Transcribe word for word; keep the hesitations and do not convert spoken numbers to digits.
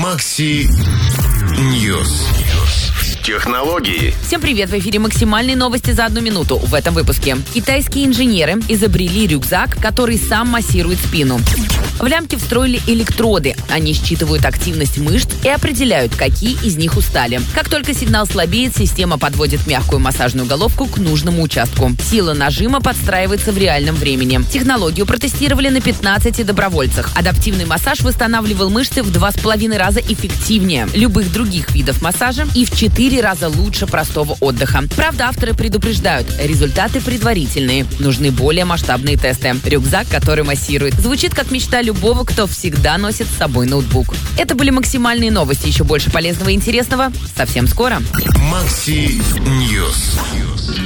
Макси Ньюс. Технологии. Всем привет! В эфире максимальные новости за одну минуту. В этом выпуске. Китайские инженеры изобрели рюкзак, который сам массирует спину. В лямки встроили электроды. Они считывают активность мышц и определяют, какие из них устали. Как только сигнал слабеет, система подводит мягкую массажную головку к нужному участку. Сила нажима подстраивается в реальном времени. Технологию протестировали на пятнадцати добровольцах. Адаптивный массаж восстанавливал мышцы в два с половиной раза эффективнее любых других видов массажа и в четыре раза лучше простого отдыха. Правда, авторы предупреждают, результаты предварительные. Нужны более масштабные тесты. Рюкзак, который массирует. Звучит как мечта любого, кто всегда носит с собой ноутбук. Это были максимальные новости. Еще больше полезного и интересного совсем скоро. Макси Ньюс.